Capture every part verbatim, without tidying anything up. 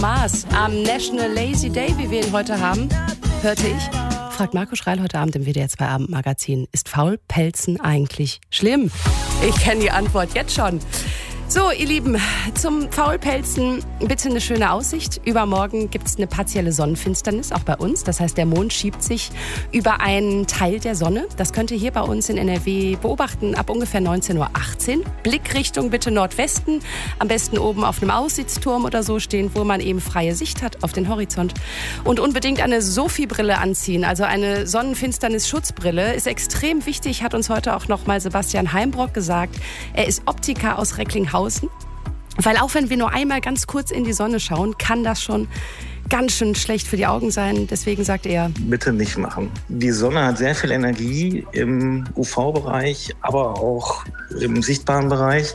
Mars am National Lazy Day, wie wir ihn heute haben, hörte ich. Fragt Marco Schreil heute Abend im W D R zwei Abendmagazin. Ist Faulpelzen eigentlich schlimm? Ich kenne die Antwort jetzt schon. So, ihr Lieben, zum Faulpelzen bitte eine schöne Aussicht. Übermorgen gibt es eine partielle Sonnenfinsternis, auch bei uns. Das heißt, der Mond schiebt sich über einen Teil der Sonne. Das könnt ihr hier bei uns in N R W beobachten ab ungefähr neunzehn Uhr achtzehn. Blickrichtung bitte Nordwesten. Am besten oben auf einem Aussichtsturm oder so stehen, wo man eben freie Sicht hat auf den Horizont. Und unbedingt eine Sophie-Brille anziehen, also eine Sonnenfinsternis-Schutzbrille. Ist extrem wichtig, hat uns heute auch noch mal Sebastian Heimbrock gesagt. Er ist Optiker aus Recklinghausen. Weil auch wenn wir nur einmal ganz kurz in die Sonne schauen, kann das schon ganz schön schlecht für die Augen sein. Deswegen sagt er, bitte nicht machen. Die Sonne hat sehr viel Energie im U V-Bereich, aber auch im sichtbaren Bereich,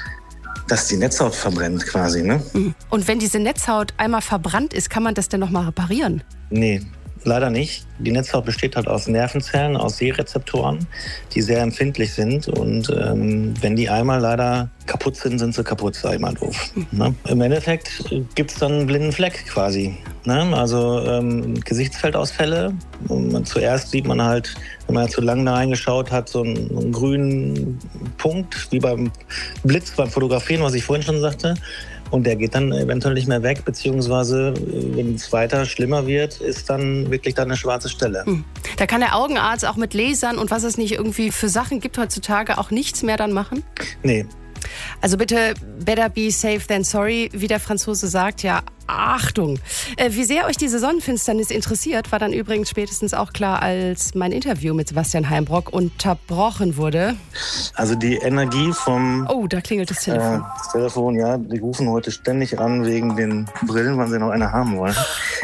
dass die Netzhaut verbrennt quasi. Ne? Und wenn diese Netzhaut einmal verbrannt ist, kann man das denn noch mal reparieren? Nee. Leider nicht. Die Netzhaut besteht halt aus Nervenzellen, aus Sehrezeptoren, die sehr empfindlich sind. Und ähm, wenn die einmal leider kaputt sind, sind sie kaputt, sag ich mal doof. Mhm. Ne? Im Endeffekt gibt's dann einen blinden Fleck quasi. Ne? Also ähm, Gesichtsfeldausfälle. Und man, zuerst sieht man halt, wenn man zu lange da reingeschaut hat, so einen, einen grünen Punkt, wie beim Blitz, beim Fotografieren, was ich vorhin schon sagte. Und der geht dann eventuell nicht mehr weg, beziehungsweise wenn es weiter schlimmer wird, ist dann wirklich dann eine schwarze Stelle. Hm. Da kann der Augenarzt auch mit Lasern und was es nicht irgendwie für Sachen gibt heutzutage auch nichts mehr dann machen? Nee. Also bitte better be safe than sorry, wie der Franzose sagt, ja, Achtung. Äh, wie sehr euch diese Sonnenfinsternis interessiert, war dann übrigens spätestens auch klar, als mein Interview mit Sebastian Heimbrock unterbrochen wurde. Also die Energie vom... Oh, da klingelt das Telefon. Äh, das Telefon, ja, die rufen heute ständig an wegen den Brillen, weil sie noch eine haben wollen.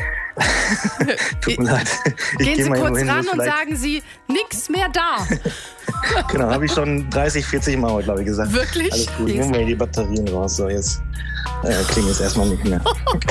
Tut mir leid. Ich Gehen Sie mal kurz hin, ran und vielleicht... sagen Sie, nix mehr da. Genau, habe ich schon dreißig, vierzig Mal heute, glaube ich, gesagt. Wirklich? Alles gut, nehmen wir die Batterien raus. So, jetzt äh, klingt es erstmal nicht mehr.